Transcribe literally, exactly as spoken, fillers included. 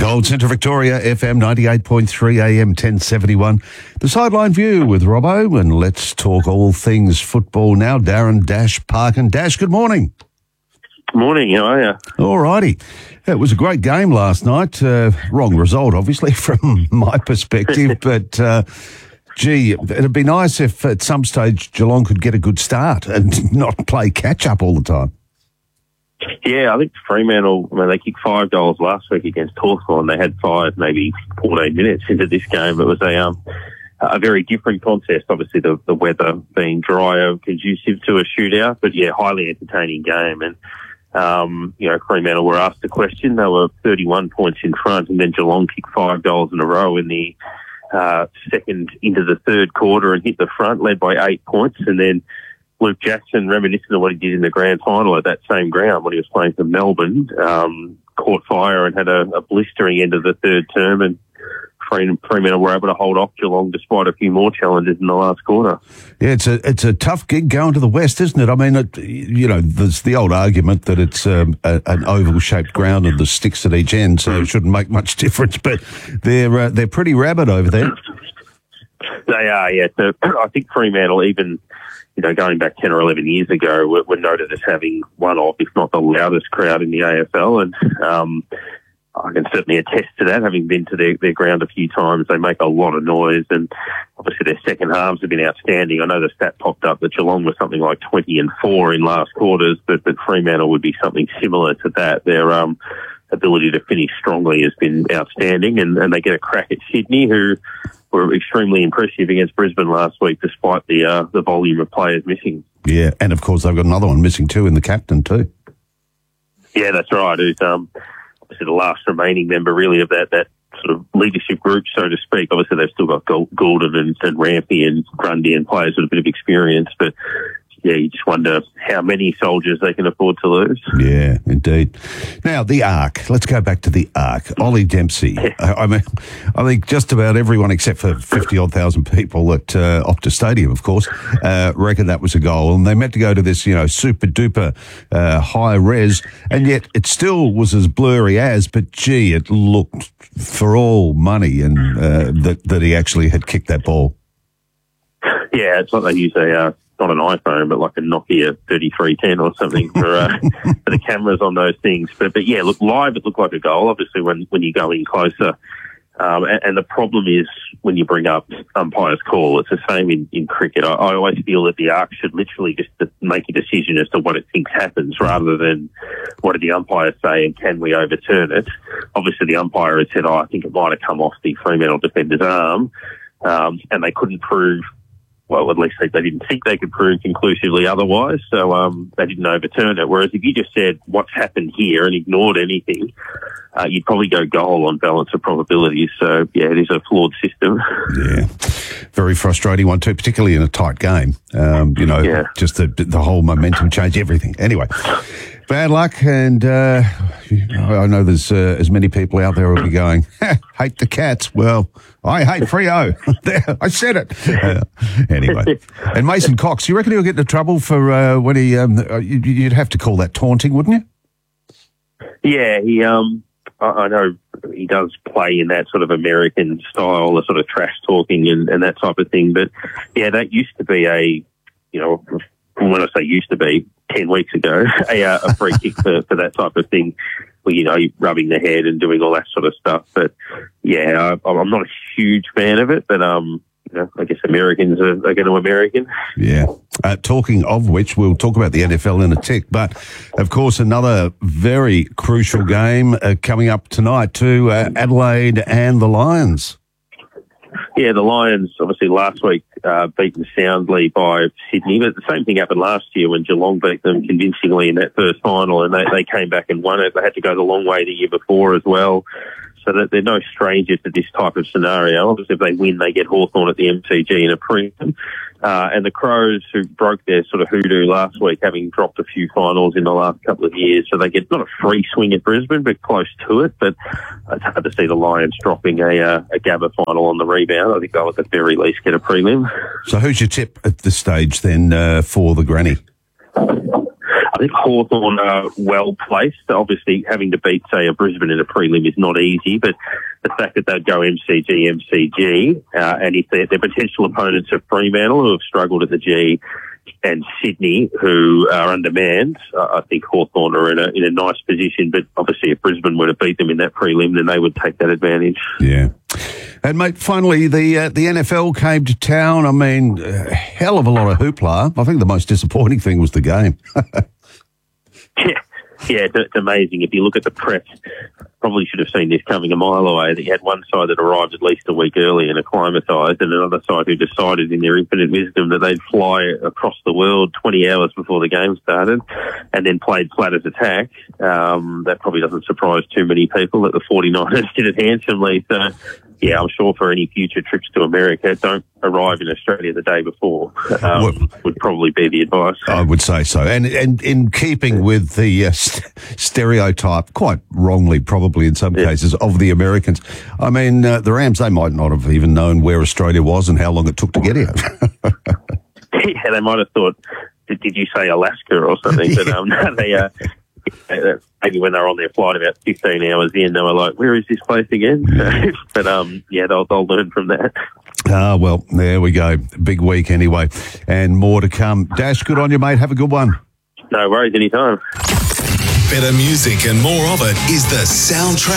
Gold Centre Victoria, F M ninety-eight point three, A M ten seventy-one. The Sideline View with Robbo, and let's talk all things football now. Darren Dash Parkin. Dash, good morning. Good morning, how are you? All righty. It was a great game last night. Uh, wrong result, obviously, from my perspective, but uh, gee, it'd be nice if at some stage Geelong could get a good start and not play catch-up all the time. Yeah, I think Fremantle, I mean, they kicked five goals last week against Hawthorn. They had five, maybe fourteen minutes into this game. It was a um, a very different contest. Obviously, the, the weather being drier, conducive to a shootout, but yeah, highly entertaining game. And, um, you know, Fremantle were asked the question. They were thirty-one points in front, and then Geelong kicked five goals in a row in the uh, second into the third quarter and hit the front, led by eight points, and then Luke Jackson, reminiscent of what he did in the grand final at that same ground when he was playing for Melbourne, um, caught fire and had a, a blistering end of the third term, and Fremantle were able to hold off Geelong despite a few more challenges in the last quarter. Yeah, it's a it's a tough gig going to the West, isn't it? I mean, it, you know, there's the old argument that it's um, a, an oval-shaped ground and there's sticks at each end, so it shouldn't make much difference. But they're uh, they're pretty rabid over there. They are, yeah. So I think Fremantle, even you know, going back ten or eleven years ago, were, were noted as having one of, if not the loudest crowd in the A F L. And um, I can certainly attest to that, having been to their, their ground a few times. They make a lot of noise, and obviously their second halves have been outstanding. I know the stat popped up that Geelong was something like twenty and four in last quarters, but, but Fremantle would be something similar to that. Their um, ability to finish strongly has been outstanding, and, and they get a crack at Sydney, who were extremely impressive against Brisbane last week, despite the uh, the volume of players missing. Yeah, and of course they've got another one missing too in the captain too. Yeah, that's right. It's um, obviously the last remaining member really of that that sort of leadership group, so to speak. Obviously they've still got Goulden and, and Rampy and Grundy and players with a bit of experience, but yeah, you just wonder how many soldiers they can afford to lose. Yeah, indeed. Now, the Ark. Let's go back to the Ark. Ollie Dempsey. Yeah. I, I mean, I think just about everyone except for fifty-odd thousand people at uh, Optus Stadium, of course, uh, reckon that was a goal. And they meant to go to this, you know, super-duper uh, high res, and yet it still was as blurry as, but gee, it looked for all money and uh, that, that he actually had kicked that ball. Yeah, it's like they use a... Uh, not an iPhone, but like a Nokia thirty-three ten or something for, uh, for the cameras on those things. But, but yeah, look, live it looked like a goal, obviously, when, when you go in closer. Um, and, and the problem is when you bring up umpire's call, it's the same in, in cricket. I, I always feel that the Ark should literally just make a decision as to what it thinks happens rather than what did the umpire say and can we overturn it. Obviously, the umpire had said, oh, I think it might have come off the Fremantle defender's arm, um, and they couldn't prove. Well, at least they, they didn't think they could prove conclusively otherwise, so um, they didn't overturn it. Whereas if you just said what's happened here and ignored anything, uh, you'd probably go goal on balance of probabilities. So, yeah, it is a flawed system. Yeah, very frustrating one too, particularly in a tight game. Um, you know, yeah. just the, the whole momentum change, everything. Anyway, bad luck, and uh, I know there's uh, as many people out there who will be going, hate the Cats. Well, I hate Freo. There, I said it. Uh, anyway, and Mason Cox, you reckon he'll get into trouble for uh, when he? Um, you'd have to call that taunting, wouldn't you? Yeah, he. Um, I, I know he does play in that sort of American style, the sort of trash talking and, and that type of thing. But yeah, that used to be a, you know, when I say used to be, ten weeks ago, a, uh, a free kick for, for that type of thing, where, you know, rubbing the head and doing all that sort of stuff. But yeah, I, I'm not a huge fan of it, but um, you know, I guess Americans are, are going to American. Yeah. Uh, talking of which, we'll talk about the N F L in a tick, but of course, another very crucial game uh, coming up tonight too, uh, Adelaide and the Lions. Yeah, the Lions, obviously last week, uh, beaten soundly by Sydney, but the same thing happened last year when Geelong beat them convincingly in that first final, and they, they came back and won it. They had to go the long way the year before as well, so that they're no stranger to this type of scenario. Obviously, if they win, they get Hawthorn at the M C G in a premium. Uh, and the Crows, who broke their sort of hoodoo last week, having dropped a few finals in the last couple of years, so they get not a free swing at Brisbane, but close to it. But it's hard to see the Lions dropping a, uh, a Gabba final on the rebound. I think they'll at the very least get a prelim. So who's your tip at this stage then uh, for the granny? I think Hawthorn are well placed. Obviously, having to beat, say, a Brisbane in a prelim is not easy, but the fact that they'd go M C G, M C G, uh, and if their, their potential opponents are Fremantle, who have struggled at the G, and Sydney, who are undermanned, uh, I think Hawthorn are in a, in a nice position. But obviously, if Brisbane were to beat them in that prelim, then they would take that advantage. Yeah. And, mate, finally, the uh, the N F L came to town. I mean, a hell of a lot of hoopla. I think the most disappointing thing was the game. yeah, yeah, it's, it's amazing. If you look at the press, probably should have seen this coming a mile away. That you had one side that arrived at least a week early and acclimatised, and another side who decided in their infinite wisdom that they'd fly across the world twenty hours before the game started and then played flat as attack. Um, that probably doesn't surprise too many people that the forty-niners did it handsomely. So, yeah, I'm sure for any future trips to America, don't arrive in Australia the day before, um, well, would probably be the advice. I would say so. And and in keeping with the uh, st- stereotype, quite wrongly probably in some yeah. cases, of the Americans, I mean, uh, the Rams, they might not have even known where Australia was and how long it took to get here. Yeah, they might have thought, did, did you say Alaska or something? Yeah. But um, they... Uh, maybe when they were on their flight about fifteen hours in, they were like, where is this place again? But, um, yeah, they'll, they'll learn from that. Ah, well, there we go. Big week anyway, and more to come. Dash, good on you, mate. Have a good one. No worries, anytime. Better music and more of it is the Soundtrack